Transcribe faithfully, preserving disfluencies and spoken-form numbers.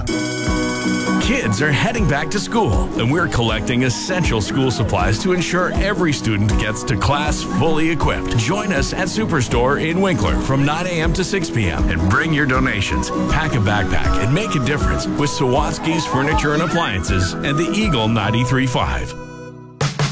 Kids are heading back to school, and we're collecting essential school supplies to ensure every student gets to class fully equipped. Join us at Superstore in Winkler from nine a.m. to six p.m. and bring your donations. Pack a backpack and make a difference with Sawatsky's Furniture and Appliances and the Eagle ninety-three point five.